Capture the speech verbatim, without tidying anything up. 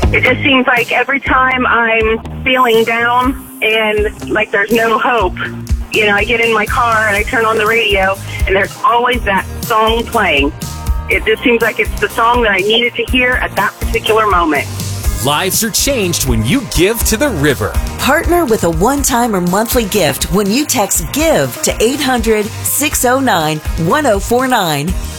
It just seems like every time I'm feeling down and like there's no hope, you know, I get in my car and I turn on the radio and there's always that song playing. It just seems like it's the song that I needed to hear at that particular moment. Lives are changed when you give to the river. Partner with a one-time or monthly gift when you text GIVE to eight hundred, six oh nine, one oh four nine.